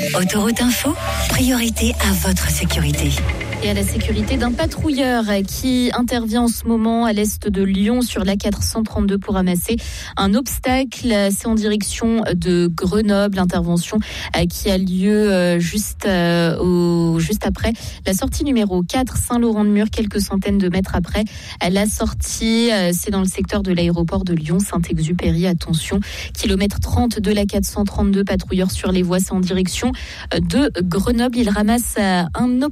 Autoroute Info, priorité à votre sécurité. Et à la sécurité d'un patrouilleur qui intervient en ce moment à l'est de Lyon sur l'A432 pour ramasser un obstacle. C'est en direction de Grenoble. Intervention qui a lieu juste après la sortie numéro 4 Saint-Laurent-de-Mur, quelques centaines de mètres après la sortie. C'est dans le secteur de l'aéroport de Lyon, Saint-Exupéry. Attention, kilomètre 30 de l'A432, patrouilleur sur les voies. C'est en direction de Grenoble. Il ramasse un obstacle